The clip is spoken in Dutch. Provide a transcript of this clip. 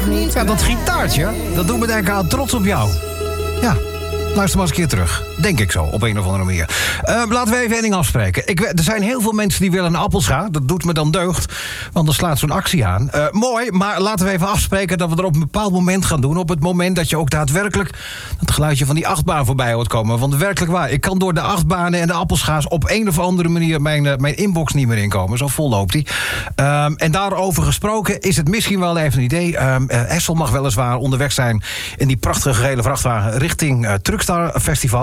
niet. Ja, dat gitaartje, dat doet me denken aan Trots op jou. Ja, luister maar eens een keer terug. Denk ik zo, op een of andere manier. Laten we even één ding afspreken. Er zijn heel veel mensen die willen een appelscha. Dat doet me dan deugd, want dan slaat zo'n actie aan. Mooi, maar laten we even afspreken dat we er op een bepaald moment gaan doen. Op het moment dat je ook daadwerkelijk het geluidje van die achtbaan voorbij hoort komen. Want werkelijk waar, ik kan door de achtbanen en de appelscha's op een of andere manier mijn inbox niet meer inkomen. Zo vol loopt die. En daarover gesproken is het misschien wel even een idee. Essel mag weliswaar onderweg zijn in die prachtige gele vrachtwagen richting Truckstar Festival.